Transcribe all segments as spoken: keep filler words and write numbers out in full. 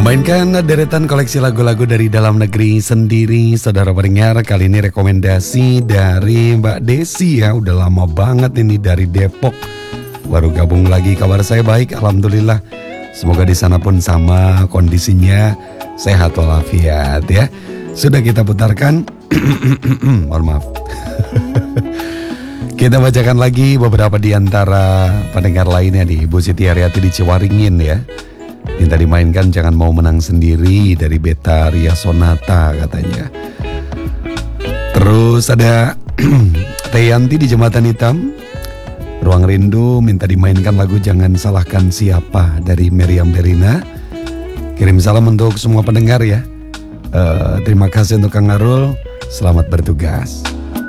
Mainkan deretan koleksi lagu-lagu dari dalam negeri sendiri, saudara pendengar. Kali ini rekomendasi dari Mbak Desi ya. Udah lama banget ini dari Depok. Baru gabung lagi, kabar saya baik, alhamdulillah. Semoga di sana pun sama kondisinya, sehat walafiat ya. Sudah kita putarkan. Mohon maaf. Kita bacakan lagi beberapa di antara pendengar lainnya nih. Ibu Siti Haryati di Ciwaringin ya. Minta dimainkan Jangan Mau Menang Sendiri dari Beta Ria Sonata katanya. Terus ada Teyanti di Jembatan Hitam, Ruang Rindu minta dimainkan lagu Jangan Salahkan Siapa dari Meriam Berina. Kirim salam untuk semua pendengar ya. uh, Terima kasih untuk Kang Arul, selamat bertugas.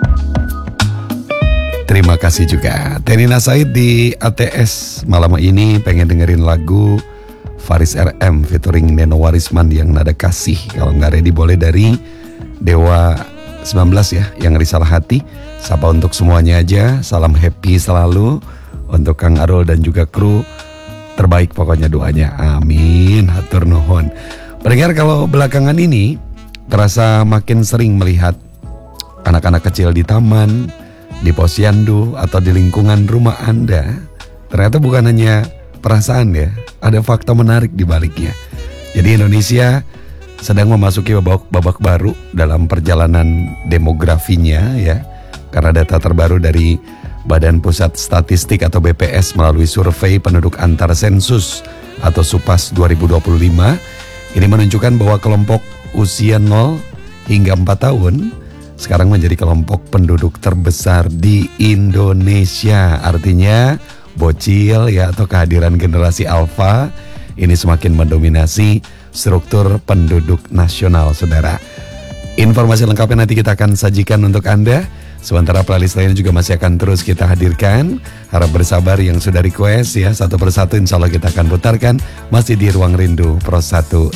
Terima kasih juga Tenina Said di A T S. Malam ini pengen dengerin lagu Faris R M featuring Neno Warisman yang nada kasih. Kalau nggak ready boleh dari Dewa sembilan belas ya, yang Risalah Hati. Sapa untuk semuanya aja, salam happy selalu untuk Kang Arul dan juga kru. Terbaik pokoknya doanya, amin, hatur nuhun. Pendengar, kalau belakangan ini terasa makin sering melihat anak-anak kecil di taman, di posyandu, atau di lingkungan rumah Anda. Ternyata bukan hanya perasaan ya, ada fakta menarik di baliknya. Jadi Indonesia sedang memasuki babak, babak baru dalam perjalanan demografinya ya. Karena data terbaru dari Badan Pusat Statistik atau B P S melalui survei penduduk antar sensus atau SUPAS dua ribu dua puluh lima ini menunjukkan bahwa kelompok usia nol hingga empat tahun sekarang menjadi kelompok penduduk terbesar di Indonesia. Artinya bocil ya, atau kehadiran generasi alfa ini semakin mendominasi struktur penduduk nasional, saudara. Informasi lengkapnya nanti kita akan sajikan untuk Anda. Sementara playlist lain juga masih akan terus kita hadirkan. Harap bersabar yang sudah request ya, satu persatu insya Allah kita akan putarkan. Masih di Ruang Rindu Pro satu